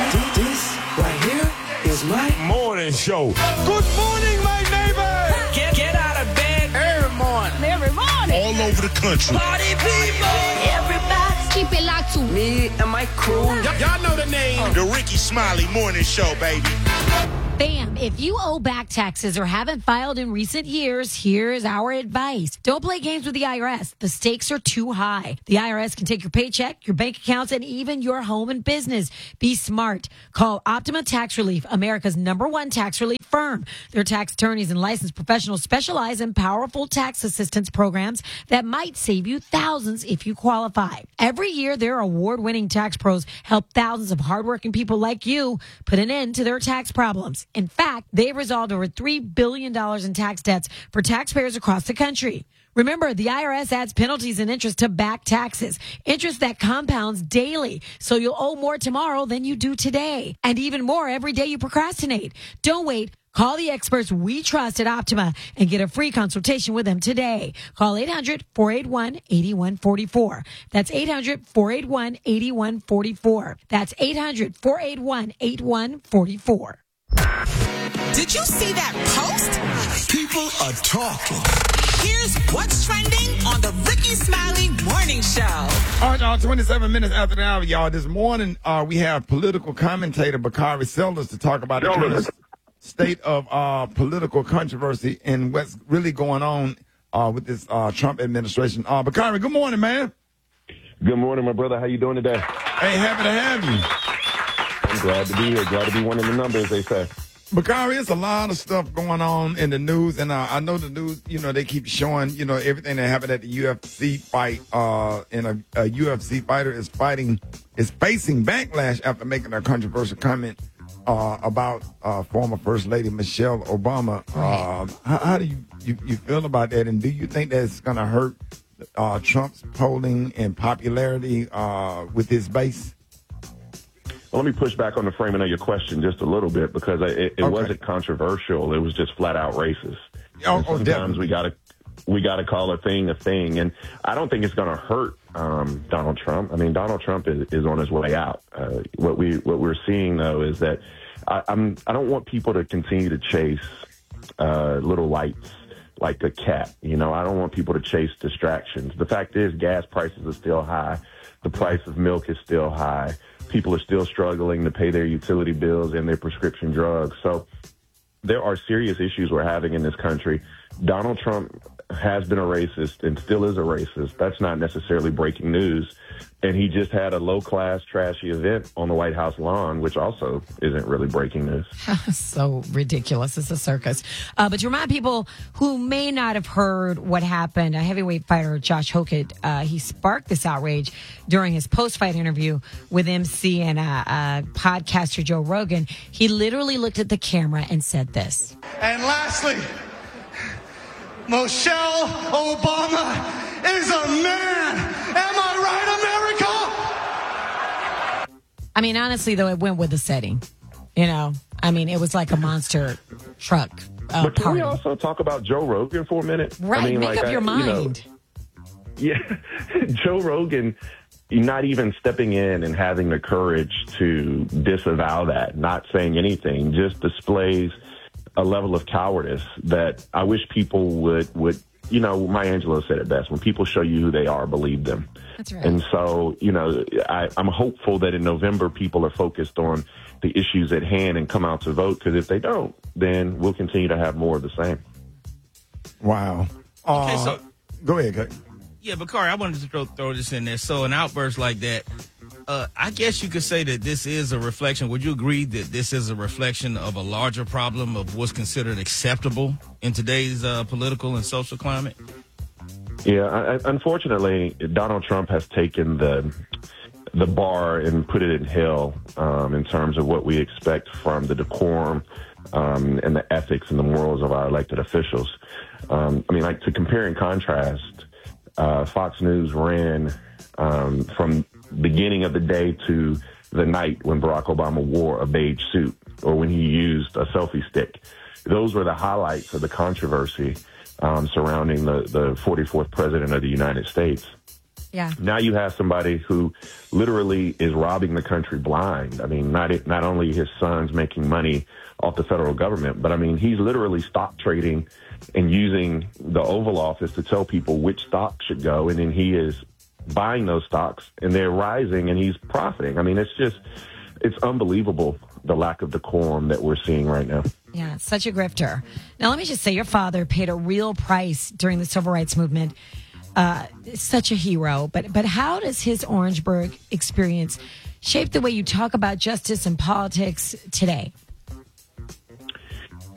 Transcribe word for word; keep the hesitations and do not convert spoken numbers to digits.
This right here is my morning show. Good morning, my neighbor. Get, get out of bed every morning. Every morning. All over the country. Party people. Everybody. Keep it locked to Me and my crew. Y- y'all know the name. Uh. The Ricky Smiley Morning Show, baby. Bam! If you owe back taxes or haven't filed in recent years, here's our advice. Don't play games with the I R S. The stakes are too high. The I R S can take your paycheck, your bank accounts, and even your home and business. Be smart. Call Optima Tax Relief, America's number one tax relief firm. Their tax attorneys and licensed professionals specialize in powerful tax assistance programs that might save you thousands if you qualify. Every year, their award-winning tax pros help thousands of hardworking people like you put an end to their tax problems. In fact, they've resolved over three billion dollars in tax debts for taxpayers across the country. Remember, the I R S adds penalties and interest to back taxes, interest that compounds daily, so you'll owe more tomorrow than you do today, and even more every day you procrastinate. Don't wait. Call the experts we trust at Optima and get a free consultation with them today. Call eight hundred, four eight one, eight one four four. That's eight hundred, four eight one, eight one four four. That's eight hundred, four eight one, eight one four four. Did you see that post? People are talking. Here's what's trending on the Ricky Smiley Morning Show. All right, y'all, twenty-seven minutes after the hour, y'all. This morning, uh, we have political commentator Bakari Sellers to talk about the current state of uh, political controversy and what's really going on uh, with this uh, Trump administration. Uh, Bakari, good morning, man. Good morning, my brother. How you doing today? Hey, happy to have you. I'm glad to be here. Glad to be one of the numbers, they say. Bakari, it's a lot of stuff going on in the news, and uh, I know the news, you know, they keep showing, you know, everything that happened at the U F C fight, uh, and a, a U F C fighter is fighting, is facing backlash after making a controversial comment uh, about uh, former First Lady Michelle Obama. Uh, how, how do you, you, you feel about that, and do you think that's going to hurt uh, Trump's polling and popularity uh, with his base? Well, let me push back on the framing of your question just a little bit, because it, it okay. wasn't controversial. It was just flat out racist. Oh, sometimes definitely. we got to we got to call a thing a thing, and I don't think it's going to hurt um, Donald Trump. I mean, Donald Trump is, is on his way out. Uh, what we what we're seeing though is that I, I'm I don't want people to continue to chase uh, little lights like a cat. You know, I don't want people to chase distractions. The fact is, gas prices are still high. The price of milk is still high. People are still struggling to pay their utility bills and their prescription drugs. So there are serious issues we're having in this country. Donald Trump has been a racist and still is a racist. That's not necessarily breaking news. And he just had a low-class, trashy event on the White House lawn, which also isn't really breaking news. So ridiculous. It's a circus. Uh, but to remind people who may not have heard what happened, a heavyweight fighter, Josh Hokett, uh, he sparked this outrage during his post-fight interview with M C and uh, uh, podcaster Joe Rogan. He literally looked at the camera and said this. And lastly, Michelle Obama is a man. Am I right, America? I mean, honestly, though, it went with the setting. You know, I mean, it was like a monster truck uh, But can party. we also talk about Joe Rogan for a minute? Right, I mean, make like, up I, your you know, mind. yeah, Joe Rogan, not even stepping in and having the courage to disavow that, not saying anything, just displays a level of cowardice that I wish people would, would, you know, Maya Angelou said it best. When people show you who they are, believe them. That's right. And so, you know, I, I'm hopeful that in November, people are focused on the issues at hand and come out to vote, because if they don't, then we'll continue to have more of the same. Wow. Uh, Okay, so go ahead, Kate. yeah, Bakari, I wanted to throw, throw this in there. So an outburst like that, uh, I guess you could say that this is a reflection. Would you agree that this is a reflection of a larger problem of what's considered acceptable in today's uh, political and social climate? Yeah, I, unfortunately, Donald Trump has taken the the bar and put it in hell um, in terms of what we expect from the decorum um, and the ethics and the morals of our elected officials. Um, I mean, like, to compare and contrast, uh, Fox News ran um, from beginning of the day to the night when Barack Obama wore a beige suit or when he used a selfie stick. Those were the highlights of the controversy um, surrounding the, the forty-fourth president of the United States. Yeah. Now you have somebody who literally is robbing the country blind. I mean, not not only his son's making money off the federal government, but I mean, he's literally stock trading and using the Oval Office to tell people which stocks should go, and then he is buying those stocks, and they're rising, and he's profiting. I mean, it's just, it's unbelievable, the lack of decorum that we're seeing right now. Yeah, it's such a grifter. Now, let me just say, your father paid a real price during the civil rights movement. Uh, such a hero. But but how does his Orangeburg experience shape the way you talk about justice and politics today?